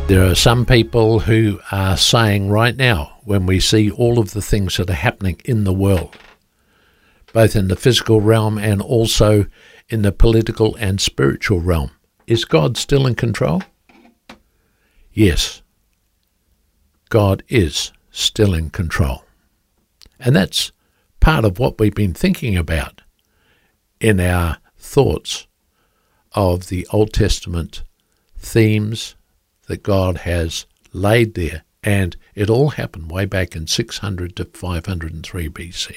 There are some people who are saying right now, when we see all of the things that are happening in the world, both in the physical realm and also in the political and spiritual realm, is God still in control? Yes, God is still in control. And that's part of what we've been thinking about in our thoughts of the Old Testament themes that God has laid there, and it all happened way back in 600 to 503 BC.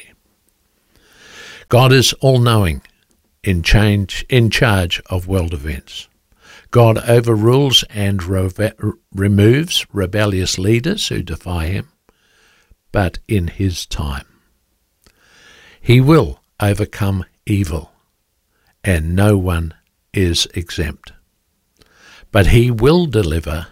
God is all-knowing, in charge of world events. God overrules and removes rebellious leaders who defy him, but in his time. He will overcome evil, and no one is exempt. But he will deliver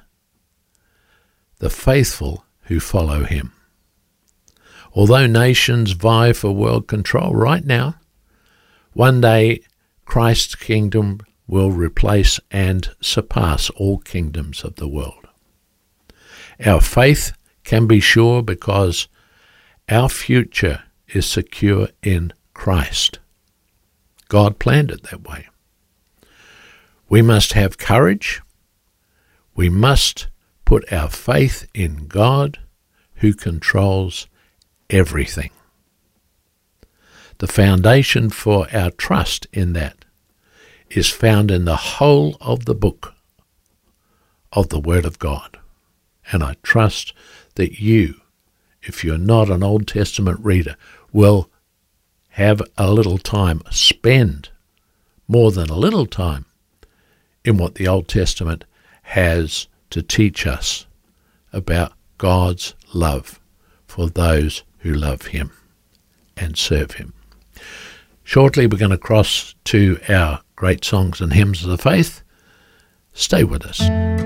the faithful who follow him. Although nations vie for world control right now, one day Christ's kingdom will replace and surpass all kingdoms of the world. Our faith can be sure because our future is secure in Christ. God planned it that way. We must have courage. We must put our faith in God, who controls everything. The foundation for our trust in that is found in the whole of the book of the Word of God. And I trust that you, if you're not an Old Testament reader, will have a little time, spend more than a little time in what the Old Testament has to teach us about God's love for those who love him and serve him. Shortly we're going to cross to our great songs and hymns of the faith. Stay with us.